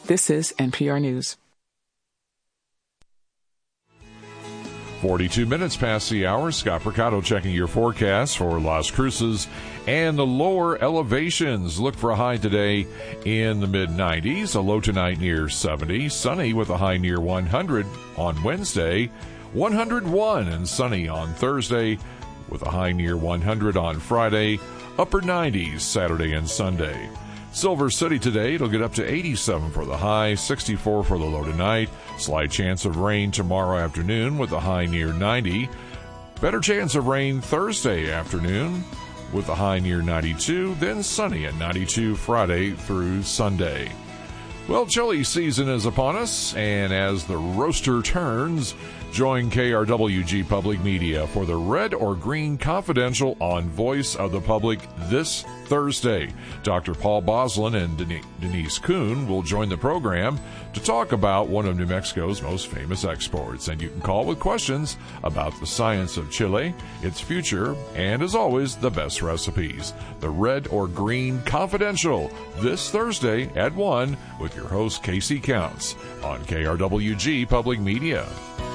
This is NPR News. 42 minutes past the hour. Scott Percato checking your forecast for Las Cruces and the lower elevations. Look for a high today in the mid-90s, a low tonight near 70, sunny with a high near 100 on Wednesday, 101 and sunny on Thursday with a high near 100 on Friday, upper 90s Saturday and Sunday. Silver City today, it'll get up to 87 for the high, 64 for the low tonight. Slight chance of rain tomorrow afternoon with a high near 90. Better chance of rain Thursday afternoon with a high near 92. Then sunny at 92 Friday through Sunday. Well, chili season is upon us, and as the roaster turns, join KRWG Public Media for the Red or Green Confidential on Voice of the Public this Thursday. Dr. Paul Boslin and Denise Kuhn will join the program to talk about one of New Mexico's most famous exports. And you can call with questions about the science of chili, its future, and as always, the best recipes. The Red or Green Confidential this Thursday at 1 with your host Casey Counts on KRWG Public Media.